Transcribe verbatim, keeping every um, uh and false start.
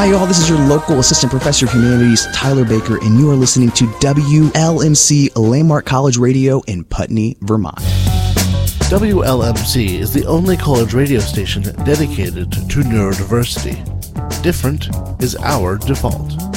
Hi, y'all. This is your local Assistant Professor of Humanities, Tyler Baker, and you are listening to W L M C Landmark College Radio in Putney, Vermont. W L M C is the only college radio station dedicated to neurodiversity. Different is our default.